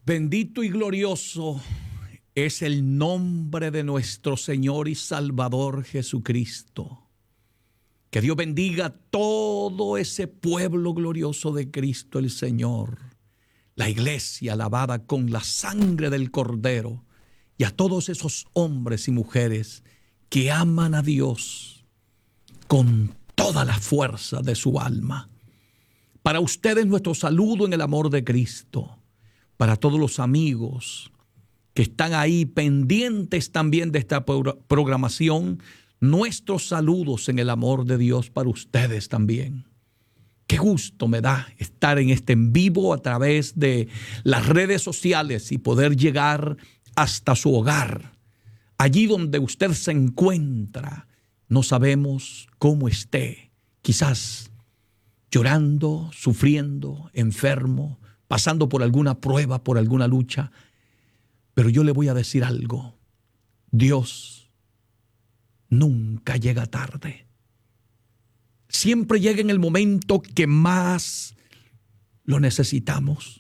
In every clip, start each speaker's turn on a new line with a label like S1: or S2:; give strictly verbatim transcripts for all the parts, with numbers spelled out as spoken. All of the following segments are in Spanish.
S1: Bendito y glorioso es el nombre de nuestro Señor y Salvador Jesucristo. Que Dios bendiga a todo ese pueblo glorioso de Cristo el Señor, la iglesia lavada con la sangre del Cordero, y a todos esos hombres y mujeres que aman a Dios con toda la fuerza de su alma. Para ustedes nuestro saludo en el amor de Cristo. Para todos los amigos que están ahí pendientes también de esta programación, nuestros saludos en el amor de Dios para ustedes también. Qué gusto me da estar en este en vivo a través de las redes sociales y poder llegar hasta su hogar, allí donde usted se encuentra. No sabemos cómo esté, quizás llorando, sufriendo, enfermo, pasando por alguna prueba, por alguna lucha. Pero yo le voy a decir algo. Dios nunca llega tarde. Siempre llega en el momento que más lo necesitamos.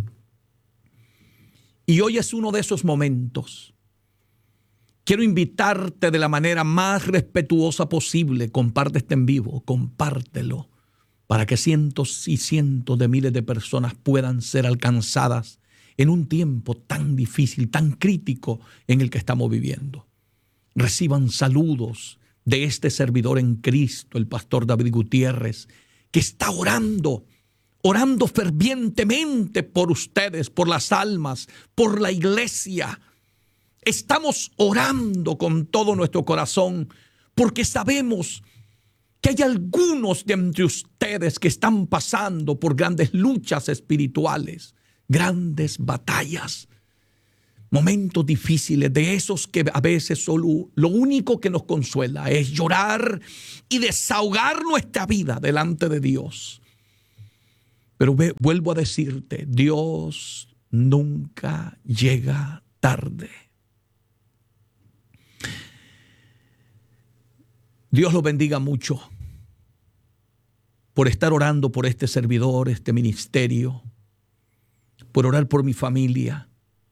S1: Y hoy es uno de esos momentos. Quiero invitarte de la manera más respetuosa posible. Comparte este en vivo, compártelo, para que cientos y cientos de miles de personas puedan ser alcanzadas en un tiempo tan difícil, tan crítico en el que estamos viviendo. Reciban saludos de este servidor en Cristo, el pastor David Gutiérrez, que está orando, orando fervientemente por ustedes, por las almas, por la iglesia. Estamos orando con todo nuestro corazón porque sabemos que hay algunos de entre ustedes que están pasando por grandes luchas espirituales, grandes batallas, momentos difíciles, de esos que a veces solo lo único que nos consuela es llorar y desahogar nuestra vida delante de Dios. Pero ve, vuelvo a decirte, Dios nunca llega tarde. Dios los bendiga mucho por estar orando por este servidor, este ministerio, por orar por mi familia,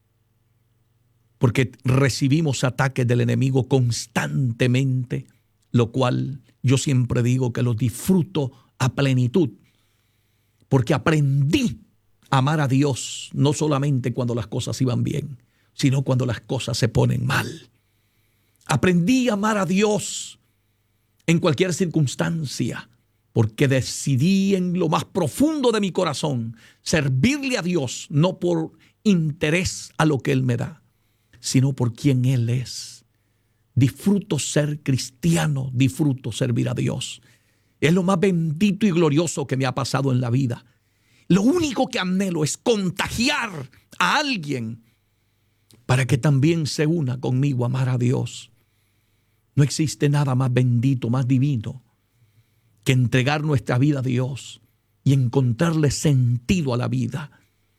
S1: porque recibimos ataques del enemigo constantemente, lo cual yo siempre digo que los disfruto a plenitud, porque aprendí a amar a Dios no solamente cuando las cosas iban bien, sino cuando las cosas se ponen mal. Aprendí a amar a Dios en cualquier circunstancia, porque decidí en lo más profundo de mi corazón servirle a Dios, no por interés a lo que Él me da, sino por quien Él es. Disfruto ser cristiano, disfruto servir a Dios. Es lo más bendito y glorioso que me ha pasado en la vida. Lo único que anhelo es contagiar a alguien para que también se una conmigo a amar a Dios. No existe nada más bendito, más divino, que entregar nuestra vida a Dios y encontrarle sentido a la vida.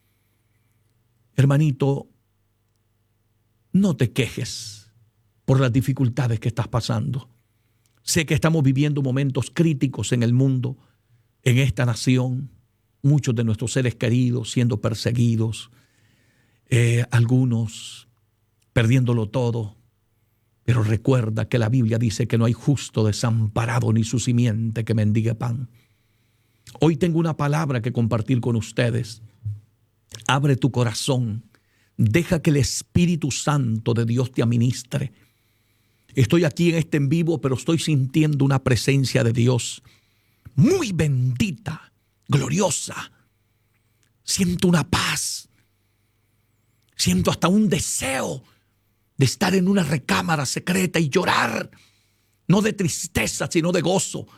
S1: Hermanito, no te quejes por las dificultades que estás pasando. Sé que estamos viviendo momentos críticos en el mundo, en esta nación. Muchos de nuestros seres queridos siendo perseguidos, eh, algunos perdiéndolo todo. Pero recuerda que la Biblia dice que no hay justo desamparado ni su simiente que mendigue pan. Hoy tengo una palabra que compartir con ustedes. Abre tu corazón. Deja que el Espíritu Santo de Dios te administre. Estoy aquí en este en vivo, pero estoy sintiendo una presencia de Dios muy bendita, gloriosa. Siento una paz. Siento hasta un deseo de estar en una recámara secreta y llorar, no de tristeza, sino de gozo.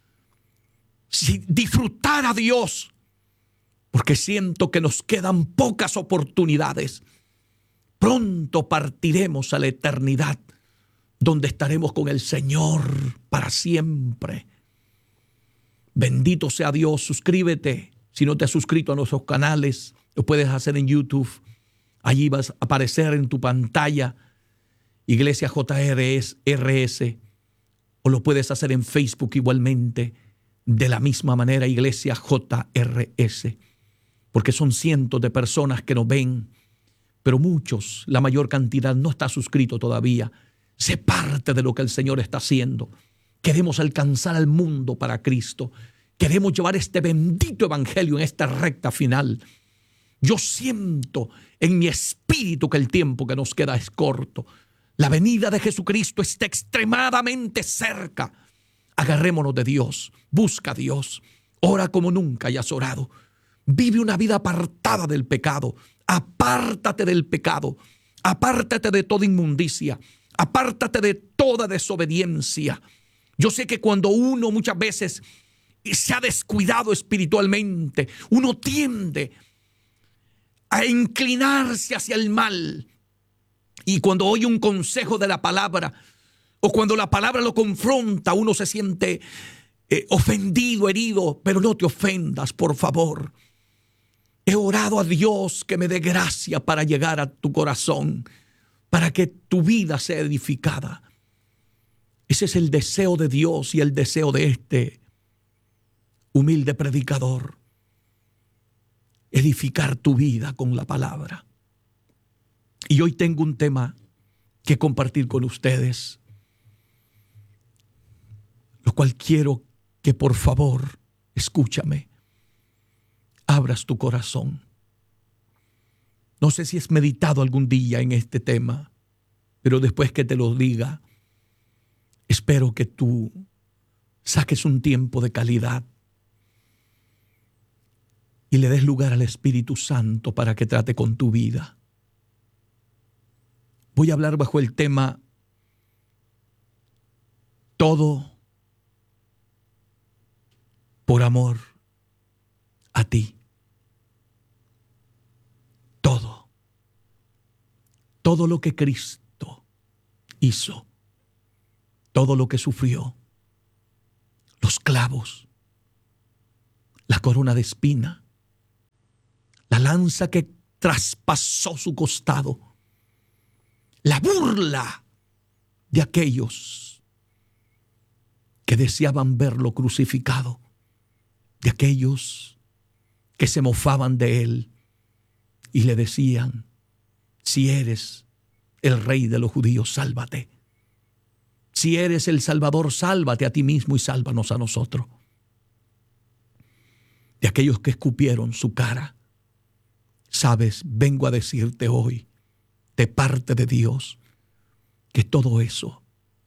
S1: Sí, disfrutar a Dios, porque siento que nos quedan pocas oportunidades. Pronto partiremos a la eternidad, donde estaremos con el Señor para siempre. Bendito sea Dios. Suscríbete. Si no te has suscrito a nuestros canales, lo puedes hacer en YouTube. Allí vas a aparecer en tu pantalla Iglesia J R S, o lo puedes hacer en Facebook igualmente, de la misma manera, Iglesia J R S. porque son cientos de personas que nos ven, pero muchos, la mayor cantidad, no está suscrito todavía. Sé parte de lo que el Señor está haciendo. Queremos alcanzar al mundo para Cristo. Queremos llevar este bendito evangelio en esta recta final. Yo siento en mi espíritu que el tiempo que nos queda es corto. La venida de Jesucristo está extremadamente cerca. Agarrémonos de Dios. Busca a Dios. Ora como nunca hayas orado. Vive una vida apartada del pecado. Apártate del pecado. Apártate de toda inmundicia. Apártate de toda desobediencia. Yo sé que cuando uno muchas veces se ha descuidado espiritualmente, uno tiende a inclinarse hacia el mal. Y cuando oye un consejo de la palabra, o cuando la palabra lo confronta, uno se siente eh, ofendido, herido. Pero no te ofendas, por favor. He orado a Dios que me dé gracia para llegar a tu corazón, para que tu vida sea edificada. Ese es el deseo de Dios y el deseo de este humilde predicador. Edificar tu vida con la palabra. Y hoy tengo un tema que compartir con ustedes, lo cual quiero que por favor, escúchame, abras tu corazón. No sé si has meditado algún día en este tema, pero después que te lo diga, espero que tú saques un tiempo de calidad y le des lugar al Espíritu Santo para que trate con tu vida. Voy a hablar bajo el tema todo por amor a ti. Todo. Todo lo que Cristo hizo. Todo lo que sufrió. Los clavos. La corona de espina. La lanza que traspasó su costado. La burla de aquellos que deseaban verlo crucificado. De aquellos que se mofaban de él y le decían: si eres el rey de los judíos, sálvate. Si eres el Salvador, sálvate a ti mismo y sálvanos a nosotros. De aquellos que escupieron su cara. Sabes, vengo a decirte hoy, de parte de Dios, que todo eso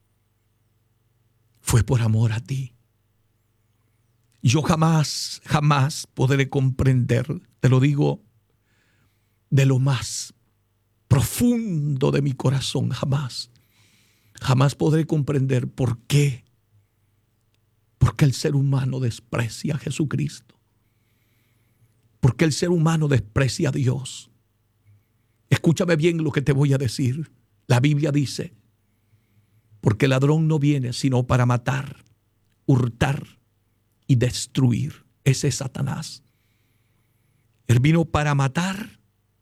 S1: fue por amor a ti. Yo jamás, jamás podré comprender, te lo digo de lo más profundo de mi corazón, jamás, jamás podré comprender por qué, por qué el ser humano desprecia a Jesucristo, por qué el ser humano desprecia a Dios. Escúchame bien lo que te voy a decir. La Biblia dice, porque el ladrón no viene sino para matar, hurtar y destruir. Ese es Satanás. Él vino para matar,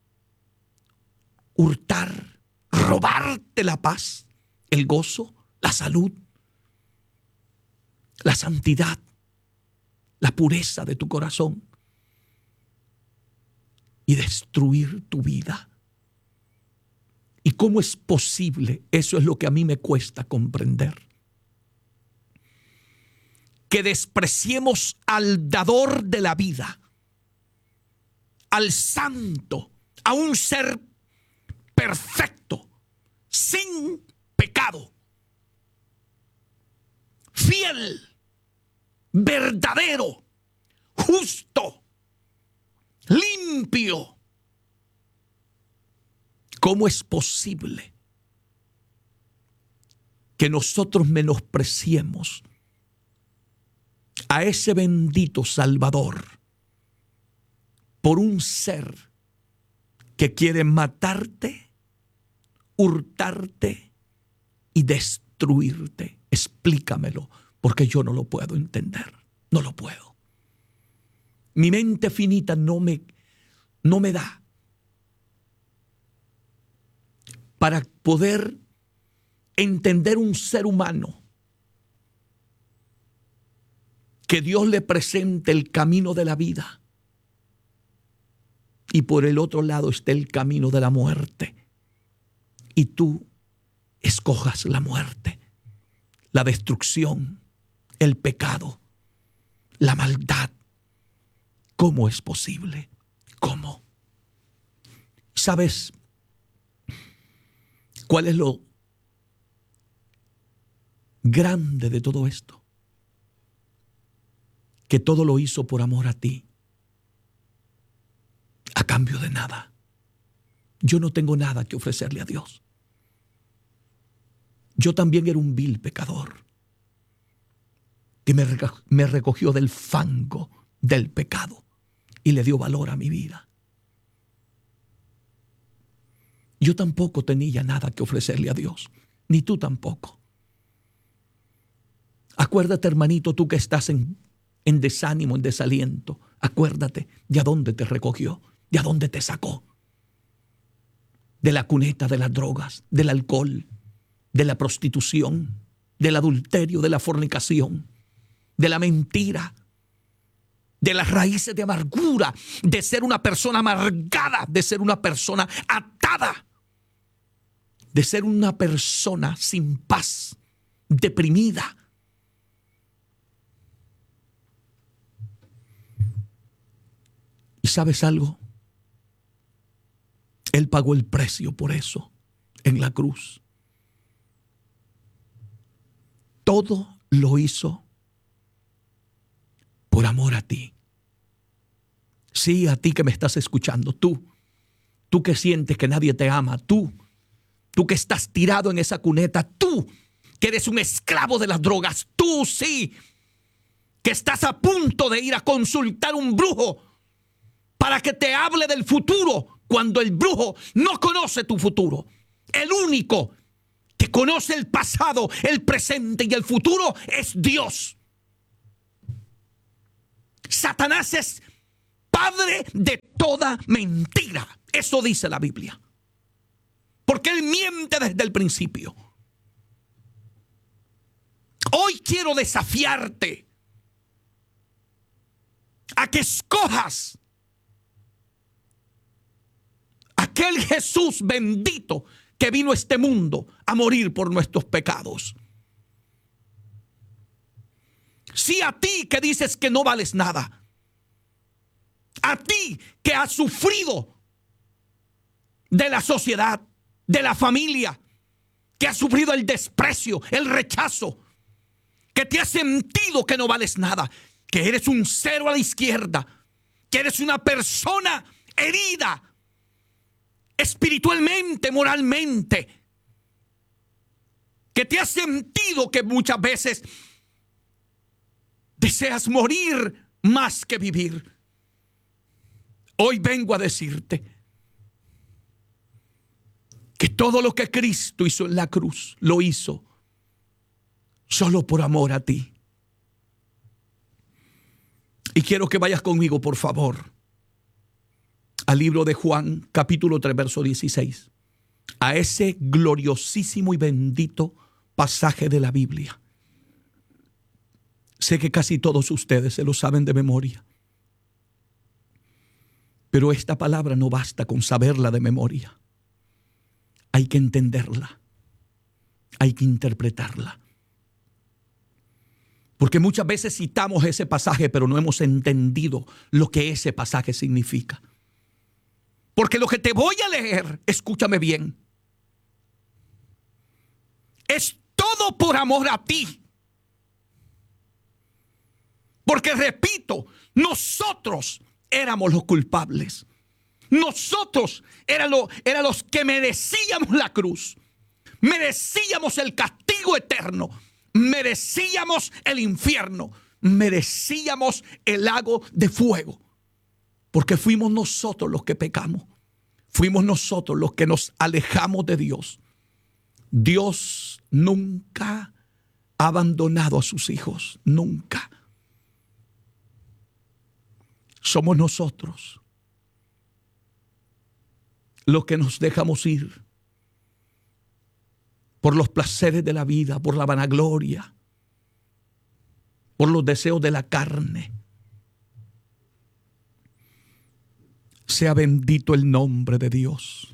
S1: hurtar, robarte la paz, el gozo, la salud, la santidad, la pureza de tu corazón y destruir tu vida. ¿Y cómo es posible? Eso es lo que a mí me cuesta comprender. Que despreciemos al dador de la vida, al santo, a un ser perfecto, sin pecado, fiel, verdadero, justo, limpio. ¿Cómo es posible que nosotros menospreciemos a ese bendito Salvador por un ser que quiere matarte, hurtarte y destruirte? Explícamelo, porque yo no lo puedo entender, no lo puedo. Mi mente finita no me, no me da para poder entender un ser humano que Dios le presente el camino de la vida y por el otro lado está el camino de la muerte, y tú escojas la muerte, la destrucción, el pecado, la maldad. ¿Cómo es posible? ¿Cómo? ¿Sabes cuál es lo grande de todo esto? Que todo lo hizo por amor a ti, a cambio de nada. Yo no tengo nada que ofrecerle a Dios. Yo también era un vil pecador que me, me recogió del fango del pecado y le dio valor a mi vida. Yo tampoco tenía nada que ofrecerle a Dios, ni tú tampoco. Acuérdate, hermanito, tú que estás en, en desánimo, en desaliento, acuérdate de a dónde te recogió, de a dónde te sacó. De la cuneta de las drogas, del alcohol, de la prostitución, del adulterio, de la fornicación, de la mentira, de las raíces de amargura, de ser una persona amargada, de ser una persona atada, de ser una persona sin paz, deprimida. ¿Y sabes algo? Él pagó el precio por eso en la cruz. Todo lo hizo por amor a ti. Sí, a ti que me estás escuchando, tú, tú que sientes que nadie te ama, tú, tú que estás tirado en esa cuneta, tú que eres un esclavo de las drogas, tú sí, que estás a punto de ir a consultar un brujo para que te hable del futuro, cuando el brujo no conoce tu futuro. El único que conoce el pasado, el presente y el futuro es Dios. Satanás es padre de toda mentira. Eso dice la Biblia. Porque él miente desde el principio. Hoy quiero desafiarte a que escojas aquel Jesús bendito que vino a este mundo a morir por nuestros pecados. Sí, a ti que dices que no vales nada. A ti que has sufrido de la sociedad, de la familia, que has sufrido el desprecio, el rechazo, que te has sentido que no vales nada, que eres un cero a la izquierda, que eres una persona herida espiritualmente, moralmente, que te has sentido que muchas veces deseas morir más que vivir. Hoy vengo a decirte que todo lo que Cristo hizo en la cruz, lo hizo solo por amor a ti. Y quiero que vayas conmigo, por favor, al libro de Juan, capítulo tres, verso dieciséis. A ese gloriosísimo y bendito pasaje de la Biblia. Sé que casi todos ustedes se lo saben de memoria. Pero esta palabra no basta con saberla de memoria. Hay que entenderla. Hay que interpretarla. Porque muchas veces citamos ese pasaje, pero no hemos entendido lo que ese pasaje significa. Porque lo que te voy a leer, escúchame bien, es todo por amor a ti. Porque repito, nosotros éramos los culpables. Nosotros éramos era los que merecíamos la cruz. Merecíamos el castigo eterno. Merecíamos el infierno. Merecíamos el lago de fuego. Porque fuimos nosotros los que pecamos. Fuimos nosotros los que nos alejamos de Dios. Dios nunca ha abandonado a sus hijos. Nunca. Somos nosotros los que nos dejamos ir por los placeres de la vida, por la vanagloria, por los deseos de la carne. Sea bendito el nombre de Dios.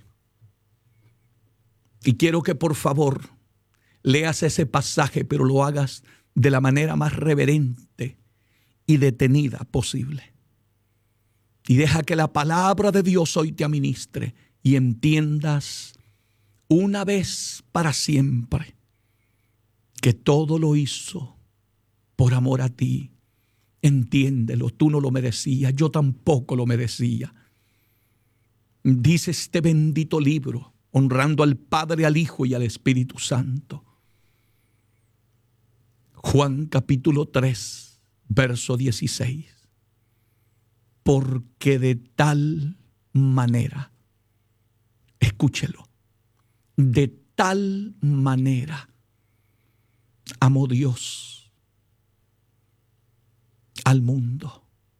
S1: Y quiero que por favor leas ese pasaje, pero lo hagas de la manera más reverente y detenida posible. Y deja que la palabra de Dios hoy te administre y entiendas una vez para siempre que todo lo hizo por amor a ti. Entiéndelo, tú no lo merecías, yo tampoco lo merecía. Dice este bendito libro, honrando al Padre, al Hijo y al Espíritu Santo. Juan capítulo tres, verso dieciséis. Porque de tal manera, escúchelo, de tal manera amó Dios al mundo,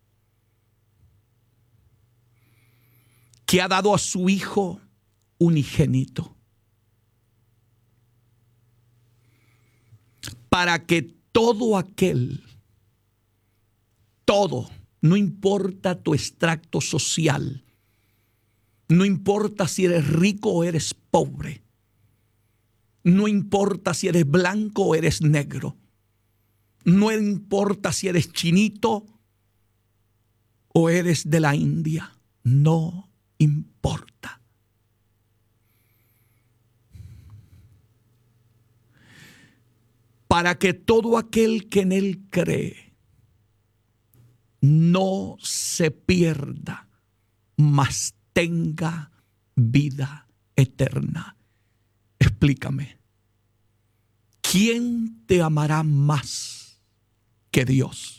S1: que ha dado a su Hijo unigénito, para que todo aquel, todo, no importa tu extracto social, no importa si eres rico o eres pobre, no importa si eres blanco o eres negro, no importa si eres chinito o eres de la India, no importa. Para que todo aquel que en él cree no se pierda, mas tenga vida eterna. Explícame, ¿quién te amará más que Dios?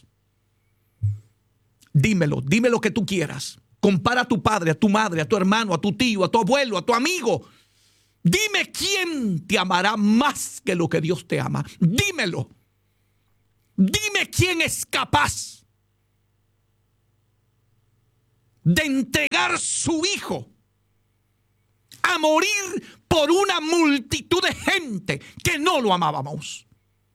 S1: Dímelo, dime lo que tú quieras. Compara a tu padre, a tu madre, a tu hermano, a tu tío, a tu abuelo, a tu amigo. Dime quién te amará más que lo que Dios te ama. Dímelo. Dime quién es capaz de entregar su Hijo a morir por una multitud de gente que no lo amábamos,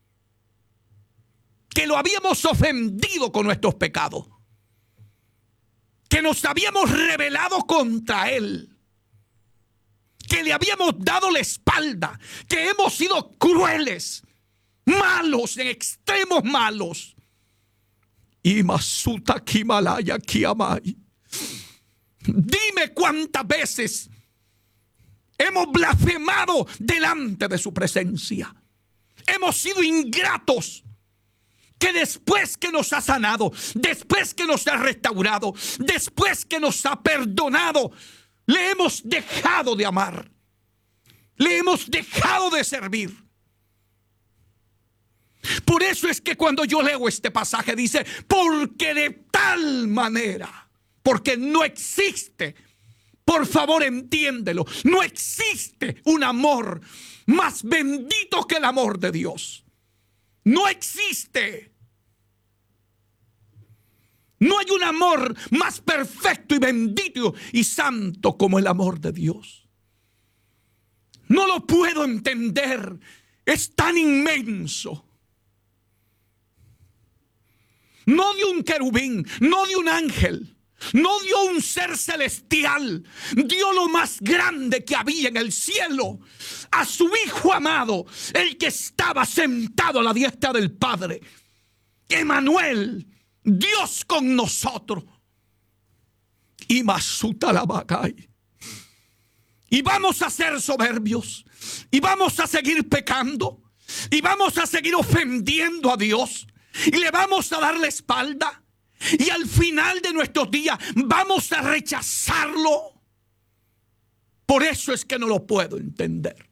S1: que lo habíamos ofendido con nuestros pecados, que nos habíamos rebelado contra Él, que le habíamos dado la espalda, que hemos sido crueles, malos, en extremos malos. Y Masuta Kimalaya Kiamai. Dime cuántas veces hemos blasfemado delante de su presencia. Hemos sido ingratos, que después que nos ha sanado, después que nos ha restaurado, después que nos ha perdonado, le hemos dejado de amar, le hemos dejado de servir. Por eso es que cuando yo leo este pasaje dice, porque de tal manera, porque no existe, por favor entiéndelo, no existe un amor más bendito que el amor de Dios. No existe. No hay un amor más perfecto y bendito y santo como el amor de Dios. No lo puedo entender. Es tan inmenso. No de un querubín, no de un ángel, no dio un ser celestial, dio lo más grande que había en el cielo, a su Hijo amado, el que estaba sentado a la diestra del Padre, Emmanuel, Dios con nosotros. Y Masuta la Bacay. Y vamos a ser soberbios, y vamos a seguir pecando, y vamos a seguir ofendiendo a Dios, y le vamos a dar la espalda. Y al final de nuestros días vamos a rechazarlo. Por eso es que no lo puedo entender.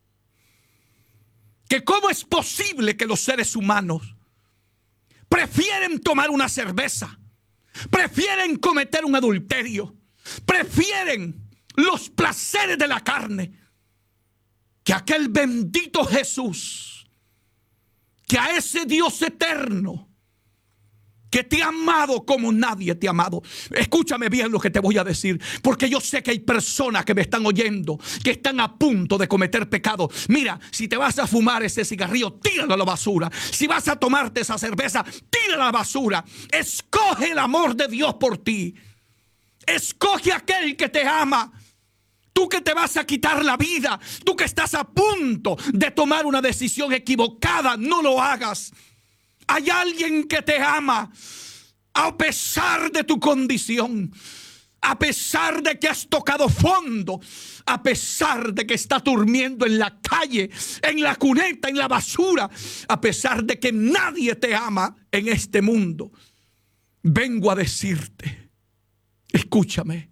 S1: Que cómo es posible que los seres humanos prefieren tomar una cerveza, prefieren cometer un adulterio, prefieren los placeres de la carne, que aquel bendito Jesús, que a ese Dios eterno, que te ha amado como nadie te ha amado. Escúchame bien lo que te voy a decir, porque yo sé que hay personas que me están oyendo, que están a punto de cometer pecado. Mira, si te vas a fumar ese cigarrillo, tíralo a la basura. Si vas a tomarte esa cerveza, tírala a la basura. Escoge el amor de Dios por ti. Escoge a aquel que te ama. Tú que te vas a quitar la vida, tú que estás a punto de tomar una decisión equivocada, no lo hagas. Hay alguien que te ama a pesar de tu condición, a pesar de que has tocado fondo, a pesar de que estás durmiendo en la calle, en la cuneta, en la basura, a pesar de que nadie te ama en este mundo. Vengo a decirte, escúchame,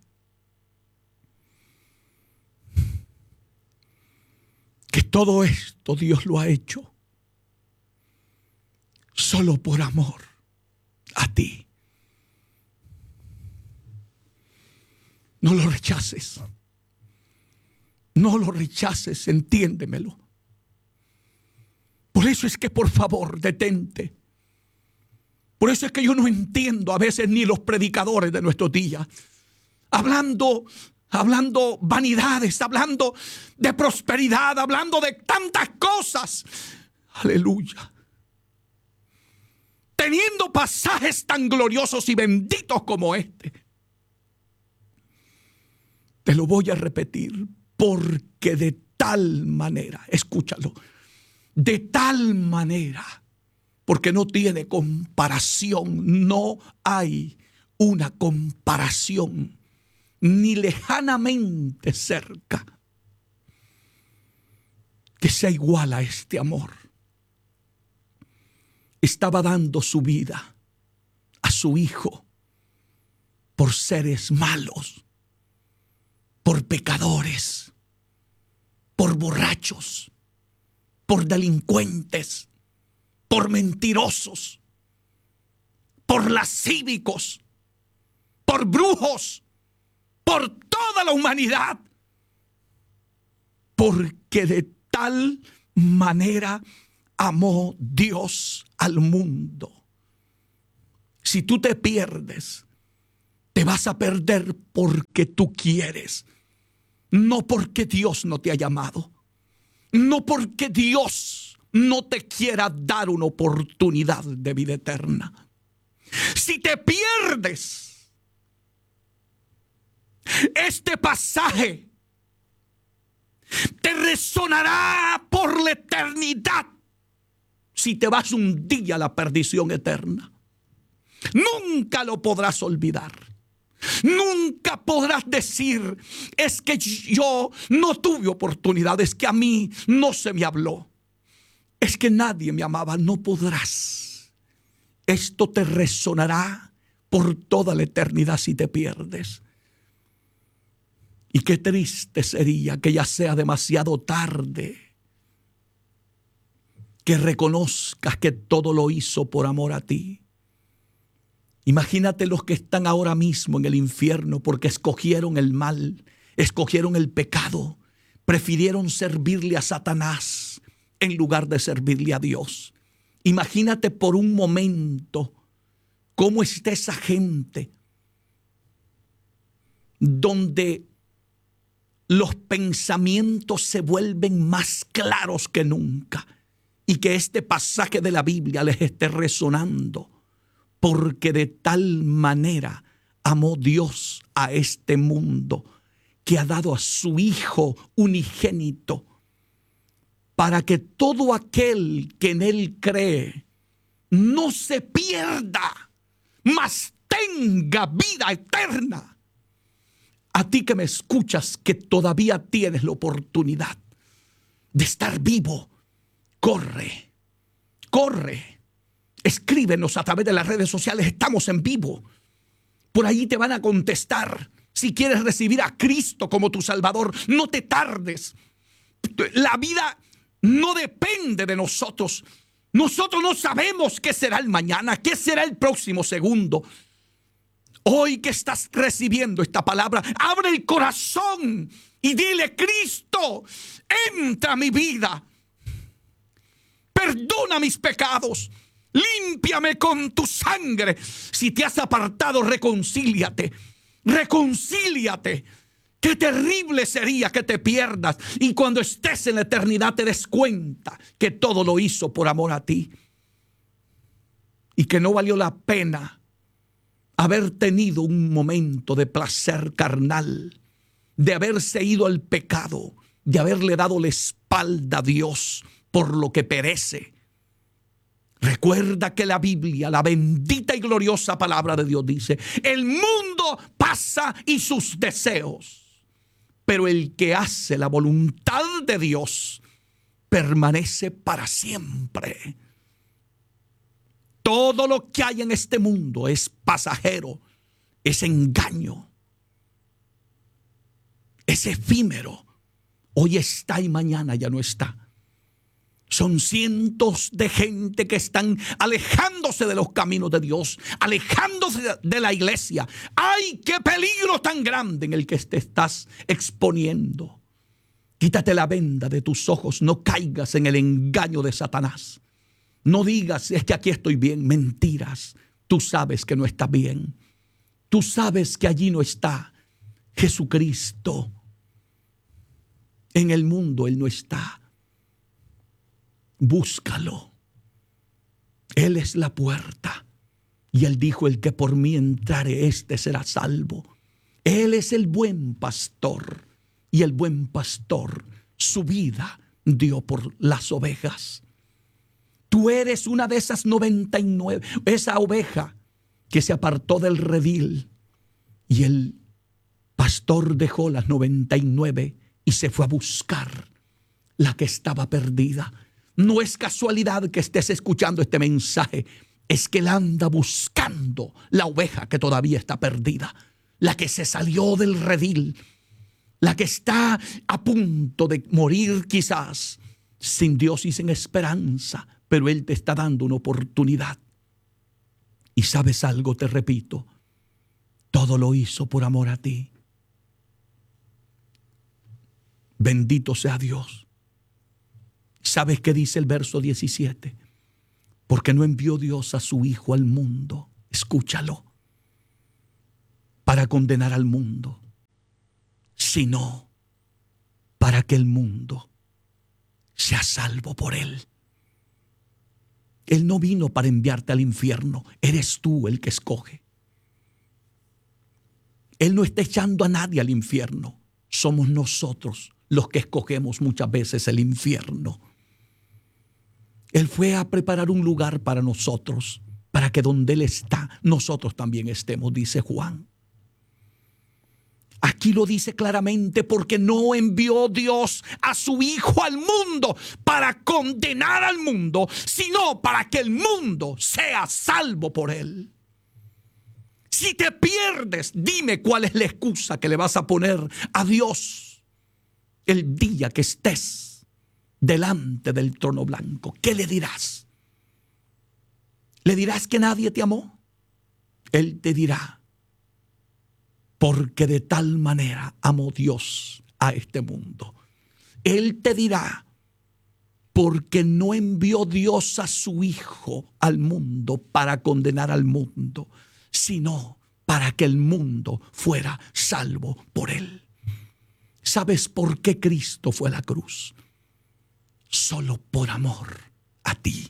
S1: que todo esto Dios lo ha hecho solo por amor a ti. No lo rechaces. No lo rechaces, entiéndemelo. Por eso es que, por favor, detente. Por eso es que yo no entiendo a veces ni los predicadores de nuestros días. Hablando, hablando vanidades, hablando de prosperidad, hablando de tantas cosas. Aleluya. Teniendo pasajes tan gloriosos y benditos como este. Te lo voy a repetir, porque de tal manera, escúchalo, de tal manera, porque no tiene comparación, no hay una comparación, ni lejanamente cerca, que sea igual a este amor. Estaba dando su vida a su hijo por seres malos, por pecadores, por borrachos, por delincuentes, por mentirosos, por lascívicos, por brujos, por toda la humanidad. Porque de tal manera amó Dios al mundo. Si tú te pierdes, te vas a perder porque tú quieres. No porque Dios no te ha llamado. No porque Dios no te quiera dar una oportunidad de vida eterna. Si te pierdes, este pasaje te resonará por la eternidad. Si te vas un día a la perdición eterna, nunca lo podrás olvidar. Nunca podrás decir, es que yo no tuve oportunidad, es que a mí no se me habló, es que nadie me amaba. No podrás. Esto te resonará por toda la eternidad si te pierdes. Y qué triste sería que ya sea demasiado tarde, que reconozcas que todo lo hizo por amor a ti. Imagínate los que están ahora mismo en el infierno porque escogieron el mal, escogieron el pecado, prefirieron servirle a Satanás en lugar de servirle a Dios. Imagínate por un momento cómo está esa gente donde los pensamientos se vuelven más claros que nunca y que este pasaje de la Biblia les esté resonando. Porque de tal manera amó Dios a este mundo que ha dado a su Hijo unigénito para que todo aquel que en Él cree no se pierda, mas tenga vida eterna. A ti que me escuchas, que todavía tienes la oportunidad de estar vivo, corre, corre. Escríbenos a través de las redes sociales, estamos en vivo. Por ahí te van a contestar. Si quieres recibir a Cristo como tu Salvador, no te tardes. La vida no depende de nosotros. Nosotros no sabemos qué será el mañana, qué será el próximo segundo. Hoy que estás recibiendo esta palabra, abre el corazón y dile: Cristo, entra a mi vida. Perdona mis pecados. Límpiame con tu sangre. Si te has apartado, reconcíliate. Reconcíliate. Qué terrible sería que te pierdas y cuando estés en la eternidad te des cuenta que todo lo hizo por amor a ti y que no valió la pena haber tenido un momento de placer carnal, de haberse ido al pecado, de haberle dado la espalda a Dios por lo que perece. Recuerda que la Biblia, la bendita y gloriosa palabra de Dios dice: el mundo pasa y sus deseos, pero el que hace la voluntad de Dios permanece para siempre. Todo lo que hay en este mundo es pasajero, es engaño, es efímero. Hoy está y mañana ya no está. Son cientos de gente que están alejándose de los caminos de Dios, alejándose de la iglesia. ¡Ay, qué peligro tan grande en el que te estás exponiendo! Quítate la venda de tus ojos, no caigas en el engaño de Satanás. No digas: es que aquí estoy bien. Mentiras. Tú sabes que no estás bien. Tú sabes que allí no está Jesucristo. En el mundo Él no está. Búscalo. Él es la puerta. Y Él dijo: el que por mí entrare, éste será salvo. Él es el buen pastor. Y el buen pastor su vida dio por las ovejas. Tú eres una de esas noventa y nueve, esa oveja que se apartó del redil. Y el pastor dejó las noventa y nueve y se fue a buscar la que estaba perdida. No es casualidad que estés escuchando este mensaje. Es que Él anda buscando la oveja que todavía está perdida. La que se salió del redil. La que está a punto de morir quizás, sin Dios y sin esperanza. Pero Él te está dando una oportunidad. Y sabes algo, te repito, todo lo hizo por amor a ti. Bendito sea Dios. ¿Sabes qué dice el verso diecisiete? Porque no envió Dios a su Hijo al mundo, escúchalo, para condenar al mundo, sino para que el mundo sea salvo por Él. Él no vino para enviarte al infierno. Eres tú el que escoge. Él no está echando a nadie al infierno. Somos nosotros los que escogemos muchas veces el infierno. Él fue a preparar un lugar para nosotros, para que donde Él está, nosotros también estemos, dice Juan. Aquí lo dice claramente: porque no envió Dios a su Hijo al mundo para condenar al mundo, sino para que el mundo sea salvo por Él. Si te pierdes, dime cuál es la excusa que le vas a poner a Dios el día que estés delante del trono blanco. ¿Qué le dirás? ¿Le dirás que nadie te amó? Él te dirá: porque de tal manera amó Dios a este mundo. Él te dirá: porque no envió Dios a su Hijo al mundo para condenar al mundo, sino para que el mundo fuera salvo por Él. ¿Sabes por qué Cristo fue a la cruz? Solo por amor a ti.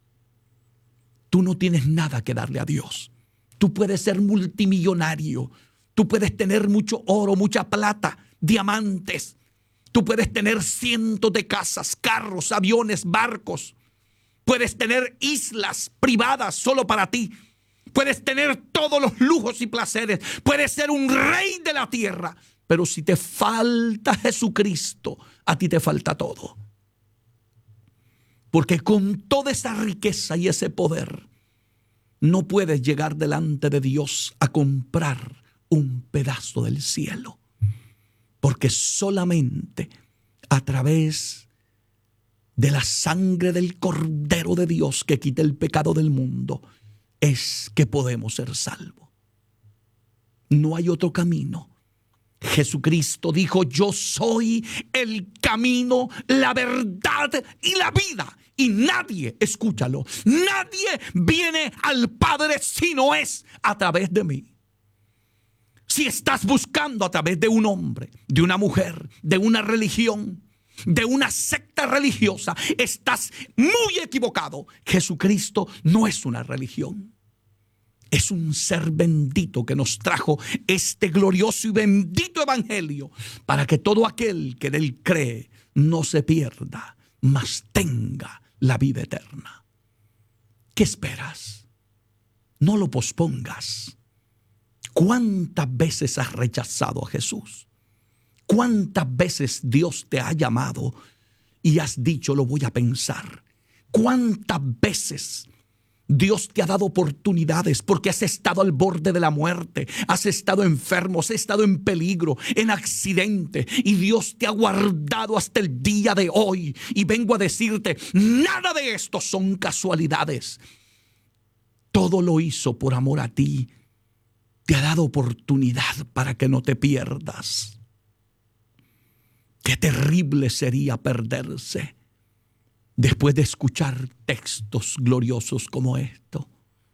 S1: Tú no tienes nada que darle a Dios. Tú puedes ser multimillonario. Tú puedes tener mucho oro, mucha plata, diamantes. Tú puedes tener cientos de casas, carros, aviones, barcos. Puedes tener islas privadas solo para ti. Puedes tener todos los lujos y placeres. Puedes ser un rey de la tierra. Pero si te falta Jesucristo, a ti te falta todo. Porque con toda esa riqueza y ese poder, no puedes llegar delante de Dios a comprar un pedazo del cielo. Porque solamente a través de la sangre del Cordero de Dios que quita el pecado del mundo es que podemos ser salvos. No hay otro camino. Jesucristo dijo: yo soy el camino, la verdad y la vida. Y nadie, escúchalo, nadie viene al Padre si no es a través de mí. Si estás buscando a través de un hombre, de una mujer, de una religión, de una secta religiosa, estás muy equivocado. Jesucristo no es una religión. Es un ser bendito que nos trajo este glorioso y bendito evangelio para que todo aquel que en él cree no se pierda, mas tenga la vida eterna. ¿Qué esperas? No lo pospongas. ¿Cuántas veces has rechazado a Jesús? ¿Cuántas veces Dios te ha llamado y has dicho, lo voy a pensar? ¿Cuántas veces Dios te ha dado oportunidades porque has estado al borde de la muerte, has estado enfermo, has estado en peligro, en accidente, y Dios te ha guardado hasta el día de hoy? Y vengo a decirte, nada de esto son casualidades. Todo lo hizo por amor a ti. Te ha dado oportunidad para que no te pierdas. Qué terrible sería perderse después de escuchar textos gloriosos como esto.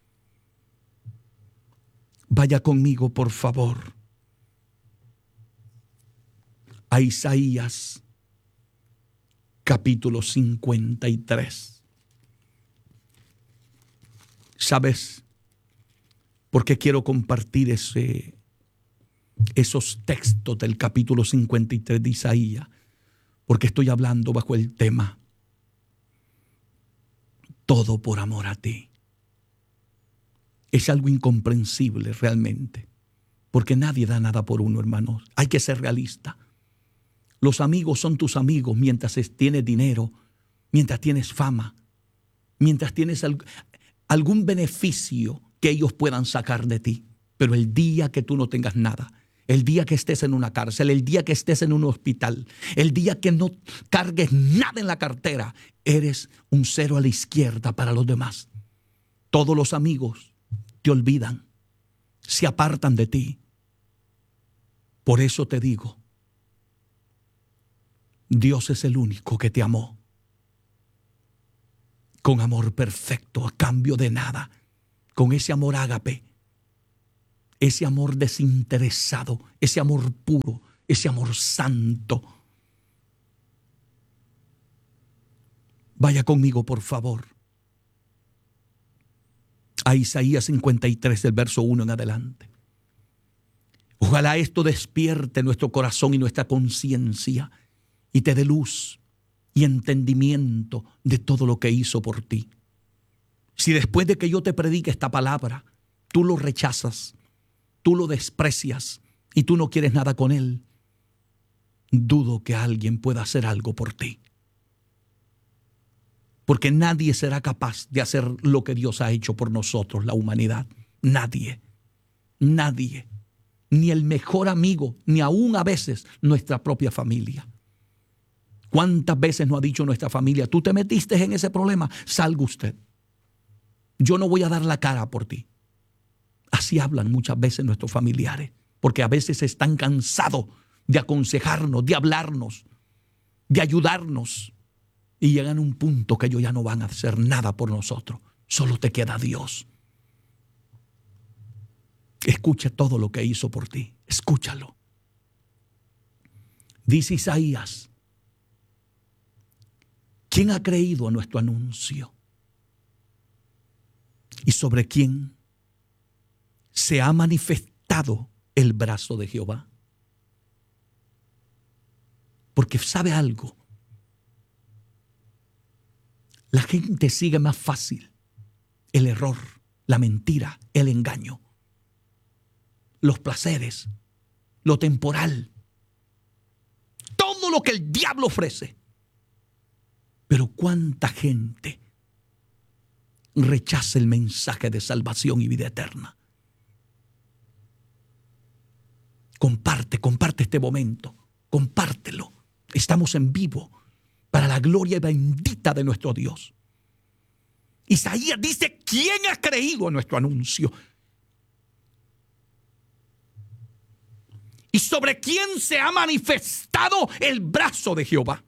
S1: Vaya conmigo, por favor, a Isaías capítulo cincuenta y tres. ¿Sabes por qué quiero compartir ese, esos textos del capítulo cincuenta y tres de Isaías? Porque estoy hablando bajo el tema todo por amor a ti. Es algo incomprensible realmente, porque nadie da nada por uno, hermanos. Hay que ser realista. Los amigos son tus amigos mientras tienes dinero, mientras tienes fama, mientras tienes alg- algún beneficio que ellos puedan sacar de ti. Pero el día que tú no tengas nada, el día que estés en una cárcel, el día que estés en un hospital, el día que no cargues nada en la cartera, eres un cero a la izquierda para los demás. Todos los amigos te olvidan, se apartan de ti. Por eso te digo, Dios es el único que te amó con amor perfecto, a cambio de nada, con ese amor ágape, ese amor desinteresado, ese amor puro, ese amor santo. Vaya conmigo, por favor, a Isaías cincuenta y tres, del verso uno en adelante. Ojalá esto despierte nuestro corazón y nuestra conciencia y te dé luz y entendimiento de todo lo que hizo por ti. Si después de que yo te predique esta palabra, tú lo rechazas, tú lo desprecias y tú no quieres nada con él, dudo que alguien pueda hacer algo por ti. Porque nadie será capaz de hacer lo que Dios ha hecho por nosotros, la humanidad. Nadie, nadie, ni el mejor amigo, ni aún a veces nuestra propia familia. ¿Cuántas veces nos ha dicho nuestra familia, tú te metiste en ese problema, salga usted? Yo no voy a dar la cara por ti. Así hablan muchas veces nuestros familiares, porque a veces están cansados de aconsejarnos, de hablarnos, de ayudarnos. Y llegan a un punto que ellos ya no van a hacer nada por nosotros. Solo te queda Dios. Escucha todo lo que hizo por ti. Escúchalo. Dice Isaías, ¿quién ha creído a nuestro anuncio? ¿Y sobre quién se ha manifestado el brazo de Jehová? Porque sabe algo. La gente sigue más fácil el error, la mentira, el engaño, los placeres, lo temporal, todo lo que el diablo ofrece. Pero cuánta gente rechaza el mensaje de salvación y vida eterna. Comparte, comparte este momento, compártelo. Estamos en vivo para la gloria bendita de nuestro Dios. Isaías dice, ¿quién ha creído a nuestro anuncio? ¿Y sobre quién se ha manifestado el brazo de Jehová?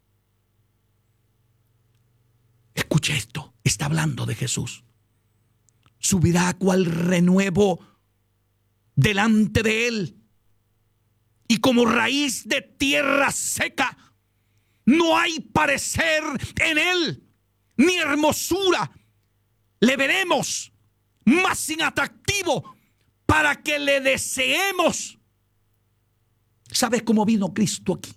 S1: Escuche esto, está hablando de Jesús. Subirá cual renuevo delante de él, y como raíz de tierra seca. No hay parecer en él, ni hermosura le veremos, más inatractivo para que le deseemos. ¿Sabes cómo vino Cristo aquí?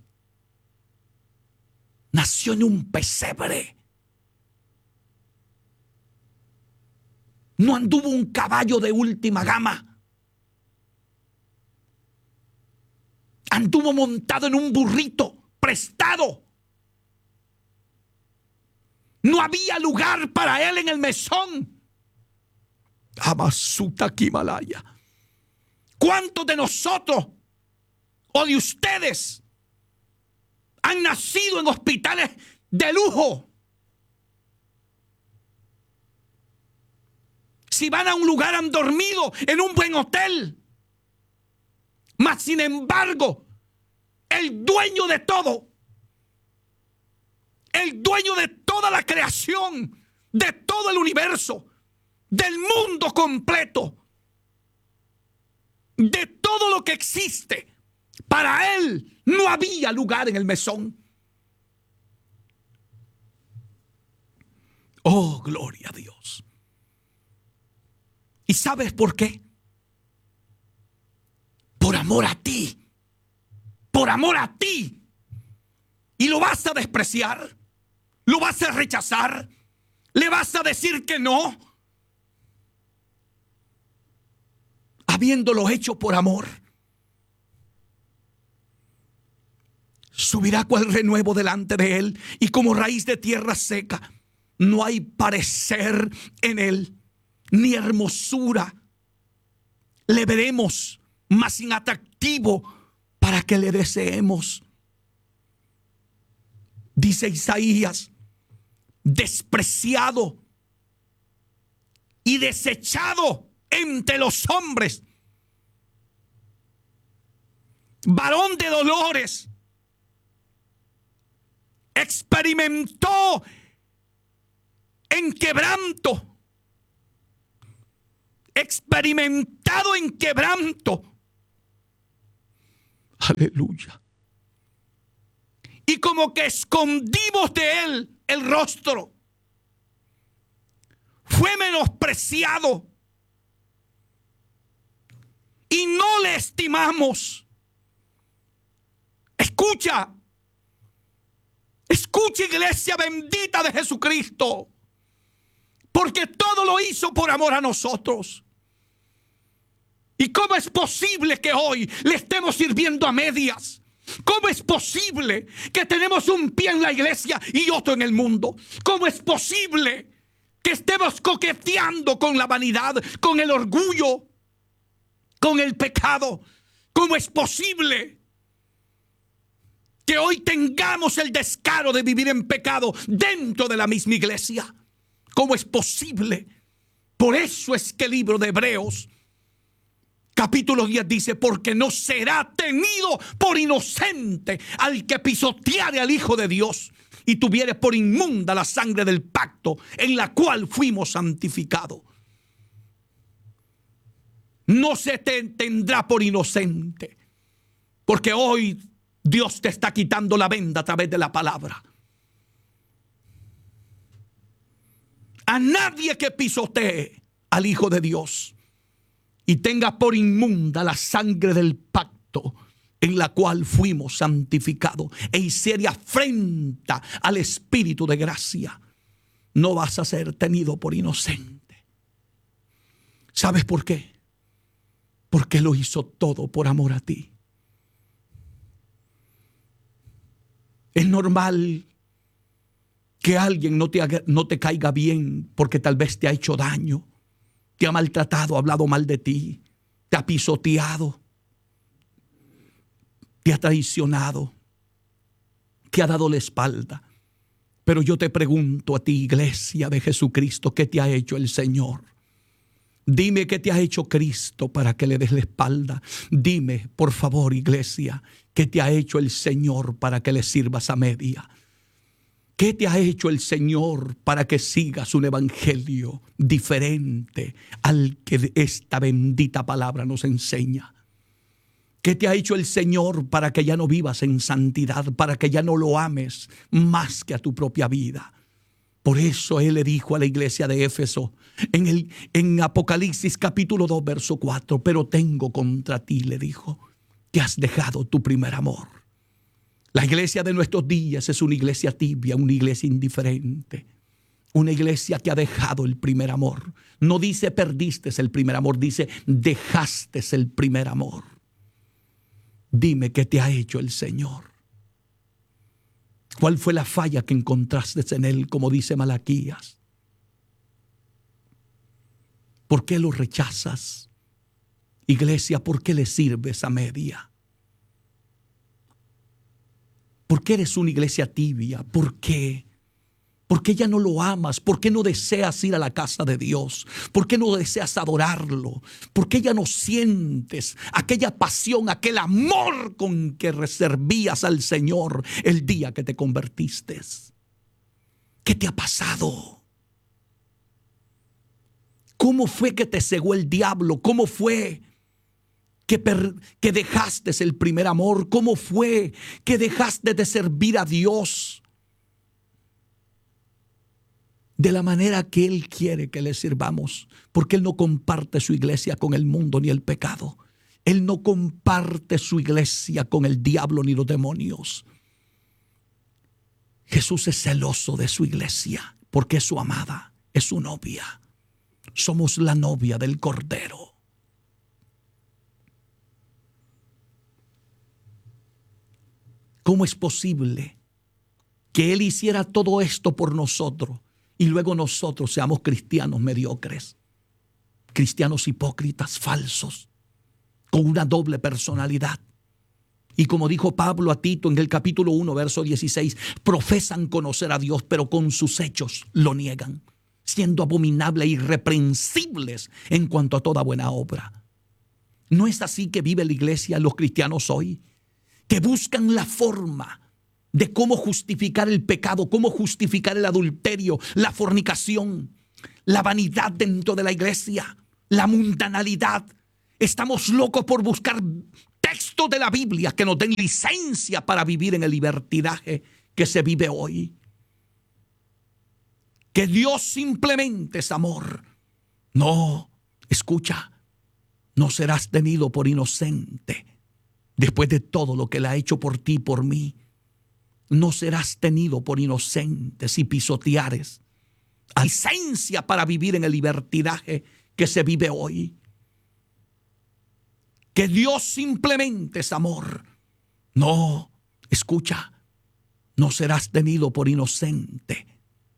S1: Nació en un pesebre. No anduvo un caballo de última gama. Anduvo montado en un burrito prestado. No había lugar para él en el mesón. Amasuta Kimalaya. ¿Cuántos de nosotros o de ustedes han nacido en hospitales de lujo? Si van a un lugar, han dormido en un buen hotel. Mas sin embargo, el dueño de todo, el dueño de toda la creación, de todo el universo, del mundo completo, de todo lo que existe, para él no había lugar en el mesón. Oh, gloria a Dios. ¿Y sabes por qué? Por amor a ti. Por amor a ti. Y lo vas a despreciar. Lo vas a rechazar. Le vas a decir que no. Habiéndolo hecho por amor. Subirá cual renuevo delante de él, y como raíz de tierra seca. No hay parecer en él, ni hermosura. Le veremos más inatractivo para que le deseemos. Dice Isaías, despreciado y desechado entre los hombres, varón de dolores, experimentó en quebranto, experimentado en quebranto. Aleluya. Y como que escondimos de él el rostro. Fue menospreciado y no le estimamos. Escucha. Escucha, iglesia bendita de Jesucristo. Porque todo lo hizo por amor a nosotros. ¿Y cómo es posible que hoy le estemos sirviendo a medias? ¿Cómo es posible que tenemos un pie en la iglesia y otro en el mundo? ¿Cómo es posible que estemos coqueteando con la vanidad, con el orgullo, con el pecado? ¿Cómo es posible que hoy tengamos el descaro de vivir en pecado dentro de la misma iglesia? ¿Cómo es posible? Por eso es que el libro de Hebreos capítulo diez dice, porque no será tenido por inocente al que pisoteare al Hijo de Dios y tuviere por inmunda la sangre del pacto en la cual fuimos santificados. No se te tendrá por inocente, porque hoy Dios te está quitando la venda a través de la palabra. A nadie que pisotee al Hijo de Dios y tenga por inmunda la sangre del pacto en la cual fuimos santificados e hiciere afrenta al Espíritu de gracia, no vas a ser tenido por inocente. ¿Sabes por qué? Porque lo hizo todo por amor a ti. Es normal que alguien no te, haga, no te caiga bien porque tal vez te ha hecho daño, te ha maltratado, ha hablado mal de ti, te ha pisoteado, te ha traicionado, te ha dado la espalda. Pero yo te pregunto a ti, iglesia de Jesucristo, ¿qué te ha hecho el Señor? Dime qué te ha hecho Cristo para que le des la espalda. Dime, por favor, iglesia, qué te ha hecho el Señor para que le sirvas a media. ¿Qué te ha hecho el Señor para que sigas un evangelio diferente al que esta bendita palabra nos enseña? ¿Qué te ha hecho el Señor para que ya no vivas en santidad, para que ya no lo ames más que a tu propia vida? Por eso Él le dijo a la iglesia de Éfeso en, el, en Apocalipsis capítulo dos, verso cuatro, pero tengo contra ti, le dijo, que has dejado tu primer amor. La iglesia de nuestros días es una iglesia tibia, una iglesia indiferente, una iglesia que ha dejado el primer amor. No dice perdiste el primer amor, dice dejaste el primer amor. Dime qué te ha hecho el Señor. ¿Cuál fue la falla que encontraste en Él, como dice Malaquías? ¿Por qué lo rechazas? Iglesia, ¿por qué le sirves a media? ¿Por qué eres una iglesia tibia? ¿Por qué? ¿Por qué ya no lo amas? ¿Por qué no deseas ir a la casa de Dios? ¿Por qué no deseas adorarlo? ¿Por qué ya no sientes aquella pasión, aquel amor con que servías al Señor el día que te convertiste? ¿Qué te ha pasado? ¿Cómo fue que te cegó el diablo? ¿Cómo fue que, per, que dejaste el primer amor? ¿Cómo fue que dejaste de servir a Dios de la manera que Él quiere que le sirvamos? Porque Él no comparte su iglesia con el mundo ni el pecado. Él no comparte su iglesia con el diablo ni los demonios. Jesús es celoso de su iglesia porque es su amada, es su novia. Somos la novia del Cordero. ¿Cómo es posible que Él hiciera todo esto por nosotros y luego nosotros seamos cristianos mediocres, cristianos hipócritas, falsos, con una doble personalidad? Y como dijo Pablo a Tito en el capítulo uno, verso dieciséis, profesan conocer a Dios, pero con sus hechos lo niegan, siendo abominables e irreprensibles en cuanto a toda buena obra. ¿No es así que vive la iglesia, los cristianos hoy? Que buscan la forma de cómo justificar el pecado, cómo justificar el adulterio, la fornicación, la vanidad dentro de la iglesia, la mundanalidad. Estamos locos por buscar textos de la Biblia que nos den licencia para vivir en el libertinaje que se vive hoy. Que Dios simplemente es amor. No, escucha, no serás tenido por inocente. Después de todo lo que Él ha hecho por ti y por mí, no serás tenido por inocente si pisoteares a licencia para vivir en el libertinaje que se vive hoy. Que Dios simplemente es amor. No, escucha, no serás tenido por inocente